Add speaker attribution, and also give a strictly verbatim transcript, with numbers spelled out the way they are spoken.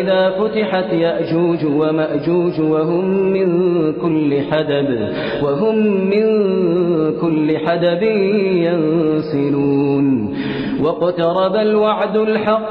Speaker 1: فإذا فتحت يأجوج ومأجوج وهم من كل حدب وهم من كل حدب ينسلون واقترب الوعد الحق